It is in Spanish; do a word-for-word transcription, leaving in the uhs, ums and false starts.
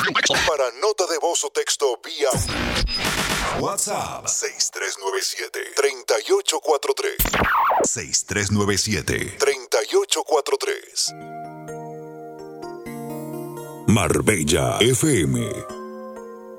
Para nota de voz o texto vía WhatsApp seis tres nueve siete, tres ocho cuatro tres. seis tres nueve siete, tres ocho cuatro tres. Marbella F M